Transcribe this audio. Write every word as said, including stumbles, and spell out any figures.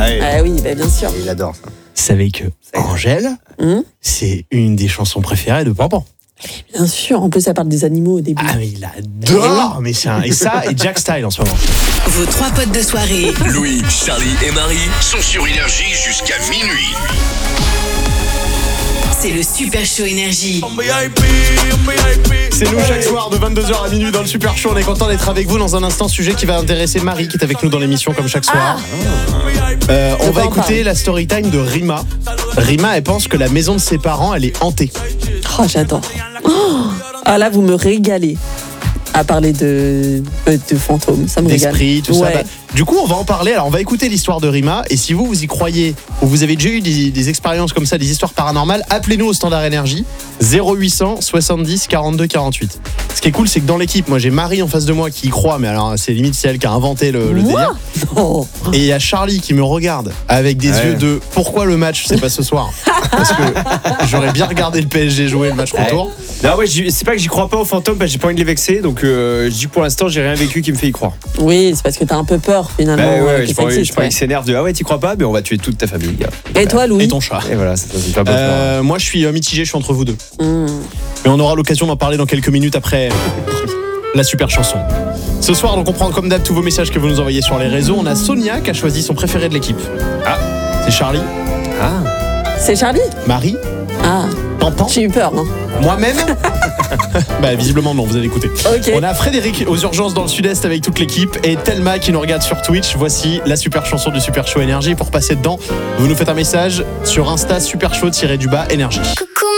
ouais. Ah oui, bah, bien sûr. Il adore ça. Vous savez que Angèle, Hum, c'est une des chansons préférées de Pampan. bien sûr. En plus, ça parle des animaux au début. Ah, mais il adore. Mais c'est un... Et ça, et Jack Style en ce moment. Vos trois potes de soirée. Louis, Charlie et Marie sont sur Énergie jusqu'à minuit. C'est le Super Show Énergie. C'est nous chaque soir de vingt-deux heures à minuit dans le Super Show. On est content d'être avec vous dans un instant. Sujet qui va intéresser Marie qui est avec nous dans l'émission comme chaque soir. Euh, on Je va peux en écouter parler. la story time de Rima. Rima, elle pense que la maison de ses parents, elle est hantée. Oh, j'adore. Oh, ah là, vous me régalez à parler de, euh, de fantômes. Ça me régale. D'esprit, tout Ouais. ça. Bah, du coup, on va en parler. Alors, on va écouter l'histoire de Rima. Et si vous, vous y croyez, ou vous avez déjà eu des, des expériences comme ça, des histoires paranormales, appelez-nous au standard énergie zéro huit cent soixante-dix quarante-deux quarante-huit. Ce qui est cool, c'est que dans l'équipe, moi, j'ai Marie en face de moi qui y croit, mais alors, c'est limite, c'est elle qui a inventé le, le Moi délire. Non. Et il y a Charlie qui me regarde avec des Ouais. yeux de pourquoi le match, c'est pas ce soir. Parce que j'aurais bien regardé le P S G jouer le match retour. Non, ouais, j'y- c'est pas que j'y crois pas aux fantômes, parce que j'ai pas envie de les vexer, donc euh, je dis que pour l'instant, j'ai rien vécu qui me fait y croire. Oui, c'est parce que t'as un peu peur finalement. Bah, ouais, euh, j'ai que pas ça envie, existe, j'ai pas envie ouais. qu'ils s'énervent de ah ouais, t'y crois pas, mais on va tuer toute ta famille. Et toi, Louis Et ton chat. Et voilà, ça, ça me fait un peu peur. Euh, moi, je suis euh, mitigé, je suis entre vous deux. Mmh. Mais on aura l'occasion d'en parler dans quelques minutes après la super chanson. Ce soir, donc on prend comme d'hab tous vos messages que vous nous envoyez sur les réseaux. On a Sonia qui a choisi son préféré de l'équipe. Ah. C'est Charlie, Ah. C'est Charlie Marie, Ah, Pampan, j'ai eu peur, hein. moi-même. Bah visiblement non, vous allez écouter. Ok. On a Frédéric aux urgences dans le sud-est avec toute l'équipe et Thelma qui nous regarde sur Twitch. Voici la super chanson du Super Show Énergie. Pour passer dedans, vous nous faites un message sur Insta Super Show-du-bas Énergie.